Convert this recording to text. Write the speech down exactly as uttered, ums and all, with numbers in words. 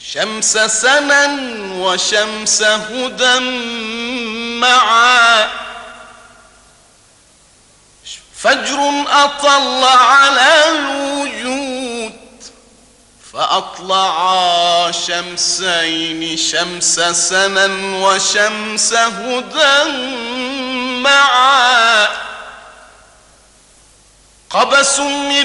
شمس سنا وشمس هدى معا، فجر أطل على الوجود فأطلعا شمسين، شمس سنا وشمس هدى معا. قبس من